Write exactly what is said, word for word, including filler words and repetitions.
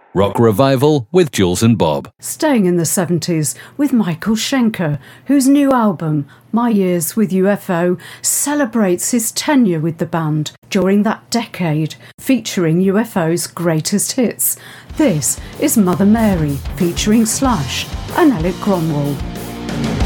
Rock Revival with Jules and Bob. Staying in the seventies with Michael Schenker, whose new album, My Years with U F O, celebrates his tenure with the band during that decade, featuring U F O's greatest hits. This is Mother Mary, featuring Slash and Alec Gronwall.